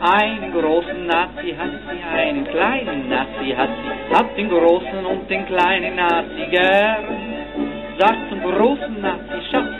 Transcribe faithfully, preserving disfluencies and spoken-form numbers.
Einen großen Nazi hat sie, einen kleinen Nazi hat sie, hat den großen und den kleinen Nazi gern. Sagt zum großen Nazi,